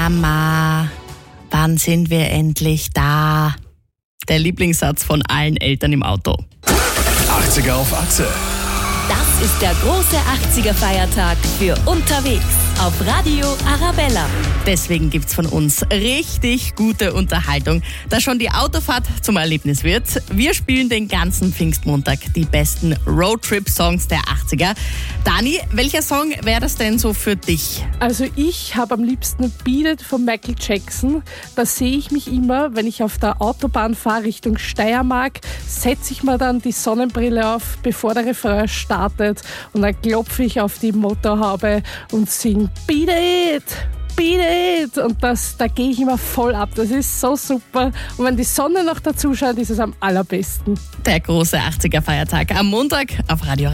Mama, wann sind wir endlich da? Der Lieblingssatz von allen Eltern im Auto. 80er auf Achse. Das ist der große 80er-Feiertag für unterwegs auf Radio Arabella. Deswegen gibt's von uns richtig gute Unterhaltung, dass schon die Autofahrt zum Erlebnis wird. Wir spielen den ganzen Pfingstmontag die besten Roadtrip-Songs der 80er. Dani, welcher Song wäre das denn so für dich? Also ich habe am liebsten Beat It von Michael Jackson. Da sehe ich mich immer, wenn ich auf der Autobahn fahre Richtung Steiermark, setze ich mir dann die Sonnenbrille auf, bevor der Refrain startet, und dann klopfe ich auf die Motorhaube und singe Beat It! Beat It! Und da gehe ich immer voll ab. Das ist so super. Und wenn die Sonne noch dazu scheint, ist es am allerbesten. Der große 80er-Feiertag am Montag auf Radio